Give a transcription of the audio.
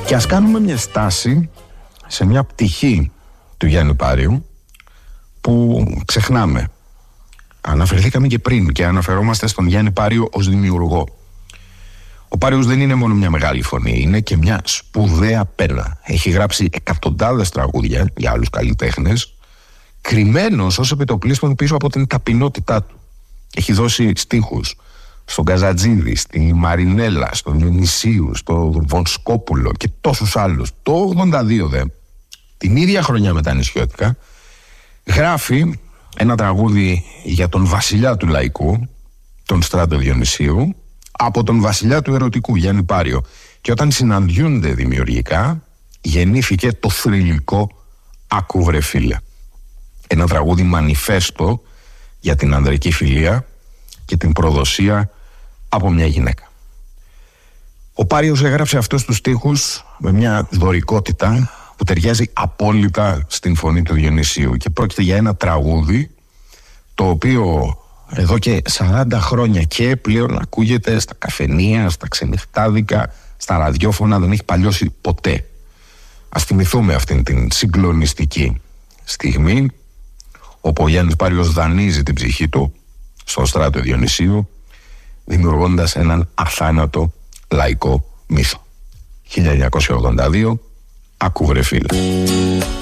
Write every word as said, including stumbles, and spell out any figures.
Και ας κάνουμε μια στάση σε μια πτυχή του Γιάννη Πάριου που ξεχνάμε. Αναφερθήκαμε και πριν και αναφερόμαστε στον Γιάννη Πάριο ως δημιουργό. Ο Πάριος δεν είναι μόνο μια μεγάλη φωνή, είναι και μια σπουδαία πένα. Έχει γράψει εκατοντάδες τραγούδια για άλλους καλλιτέχνες, κρυμμένος ως επιτοπλίστων πίσω από την ταπεινότητά του. Έχει δώσει στίχους στον Καζατζίδη, στη Μαρινέλα, στον Διονυσίου, στον Βονσκόπουλο και τόσους άλλους. Το ογδόντα δύο δε, την ίδια χρονιά με τα Νησιώτικα, γράφει ένα τραγούδι για τον βασιλιά του λαϊκού, τον Στράτο Διονυσίου, από τον βασιλιά του ερωτικού, Γιάννη Πάριο. Και όταν συναντιούνται δημιουργικά, γεννήθηκε το θρυλικό «Άκου βρε φίλε». Ένα τραγούδι μανιφέστο για την ανδρική φιλία και την προδοσία από μια γυναίκα. Ο Πάριος έγραψε αυτούς τους στίχους με μια δωρικότητα που ταιριάζει απόλυτα στην φωνή του Διονυσίου και πρόκειται για ένα τραγούδι το οποίο εδώ και σαράντα χρόνια και πλέον ακούγεται στα καφενεία, στα ξενυχτάδικα, στα ραδιόφωνα, δεν έχει παλιώσει ποτέ. Ας θυμηθούμε αυτήν την συγκλονιστική στιγμή όπου ο Γιάννης Πάριος δανείζει την ψυχή του στο Στράτο Διονυσίου, δημιουργώντας έναν αθάνατο λαϊκό μύθο. χίλια εννιακόσια ογδόντα δύο, Άκου βρε φίλε.